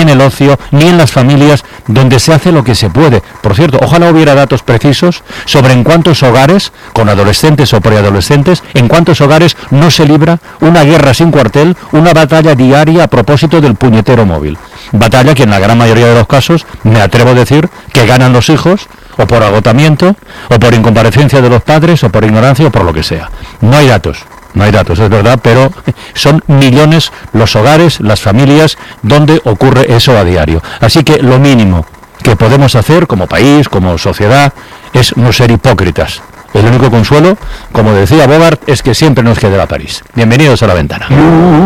en el ocio, ni en las familias, donde se hace lo que se puede. Por cierto, ojalá hubiera datos precisos sobre en cuántos hogares, con adolescentes o preadolescentes, en cuántos hogares no se libra una guerra sin cuartel, una batalla diaria a propósito del puñetero móvil. Batalla que en la gran mayoría de los casos, me atrevo a decir, que ganan los hijos, o por agotamiento, o por incomparecencia de los padres, o por ignorancia, o por lo que sea. No hay datos, es verdad, pero son millones los hogares, las familias, donde ocurre eso a diario. Así que lo mínimo que podemos hacer como país, como sociedad, es no ser hipócritas. El único consuelo, como decía Bogart, es que siempre nos quedará París. Bienvenidos a La Ventana.